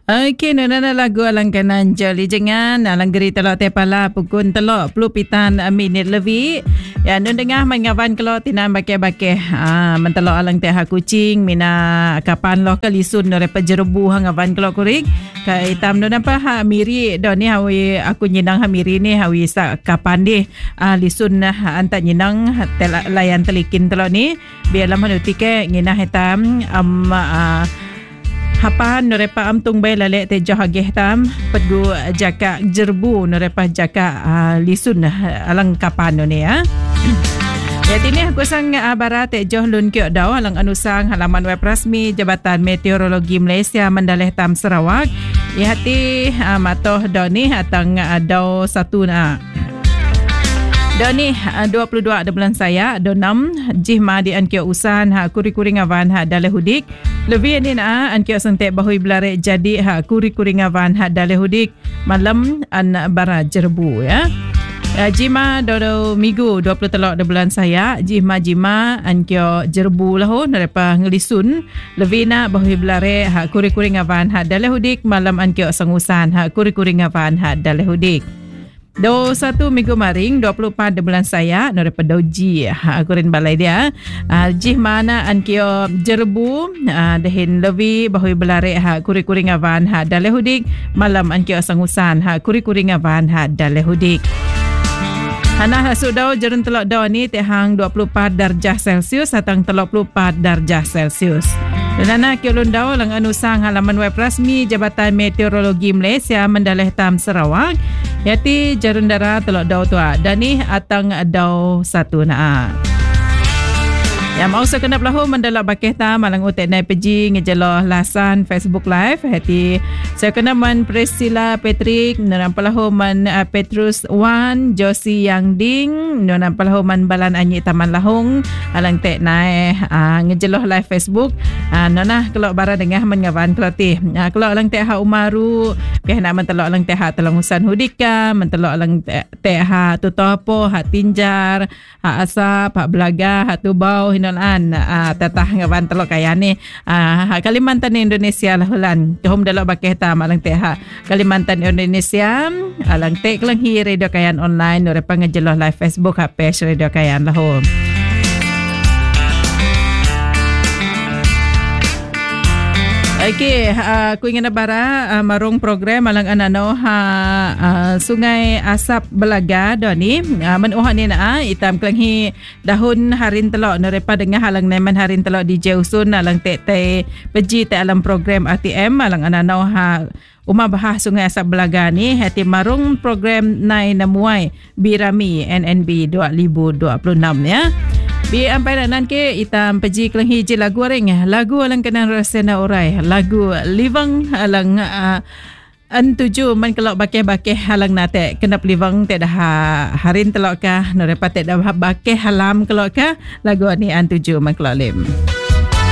Okey, nana lagu alang kanan joli jangan alang geri telok tepala pukun telok pelu pitan minit lebih. Ya nun dengah mengawan kelok tinan bakeh-bakeh. Mentelok alang teh kucing mina kapan loh ke lisun nore pejerebu hang awan kelok kurik. Ka hitam nun apa ha miri do ni hawi aku nyinang ha miri ni hawi sa kapan deh lisun anta nyinang layan telikin telok ni. Biarlah manuti ke nginah hitam hapan norepa amtung bay lalek te johageh tam pegu jaka jerbu norepa jaka lisun alang kapan ni ya. Ya tini aku sang barat te joh lun kyo daw alang anusang halaman web rasmi Jabatan Meteorologi Malaysia Mandaleh Tam Sarawak. Ya hati matoh doni atang daw satu na. Doni 22 ada bulan saya do 6 jihma di an kyo usan kuri-kuri ngawan daleh hudik. Lebih ni na an kyo santek bahui belare jadi kuri-kuri ngawan daleh hudik malam an bara jerbu ya. Jima do minggu 20 telok ada bulan saya jima an kyo jerbu lah nerepa ngelisun. Lebih na bahui belare kuri-kuri ngawan daleh hudik malam an kyo sangusan kuri-kuri ngawan daleh hudik. Do satu minggu maring 24 de bulan saya norepa doji akurin balai dia jih mana an kio jerbu dehin levi bahui belare kuri-kuri ngawan daleh hudik malam an kio sangusan kuri-kuri ngawan daleh hudik. Hanah sudau jerun telok daw ni tehang 24 darjah Celsius atang 34 darjah Celsius. Nana kiolun daw lang anusang halaman web rasmi Jabatan Meteorologi Malaysia Mandaleh Tam Sarawak. Yati jarun dara telok daw tua dani atang daw satu na. Ya mau sekenap lahu mandalak bakeh tam alang utek nai peji ngejeloh lasan Facebook Live. Hati saya kena man Priscilla Patrick nampak lahu man Petrus Wan Josie Yang Ding nampak lahu man Balan Anyi Taman Lahong alang tek nai ngejeloh live Facebook. Nona kelok bara dengah mengawan keloti. Kelok alang tek ha Umaru keh nak mentelok alang tek ha Telangusan Hudika, mentelok alang tek ha Tutopo, ha Tinjar, ha Asap, ha Belaga, ha Tubau tatah ngawan telok kaya ni Kalimantan Indonesia lah hulan kahum dalok bakeh tam alang teh Kalimantan Indonesia alang teh kelenghi radio kayan online ore pangejeloh live Facebook page radio kayan lah ho. Okey, aku ingin bara marung program alang anano Sungai Asap Belaga doni menuha ni na itam kelenghi dahun harin telok nerepa dengah alang neman harin telok di Jeusun alang te peji te alam program ATM alang anano Uma Bahah Sungai Asap Belaga ni hati marung program nai namuai Birami NNB 2026 ya. Bi ampai nan ke itam peji kelenghi je lagu ring lagu alang kenang rasana orai lagu livang alang tuju man kelok bakeh-bakeh halang nate kenap livang te dah harin telok ka norepa te dah bakeh halam kelok ka lagu ni tuju man kelok lem.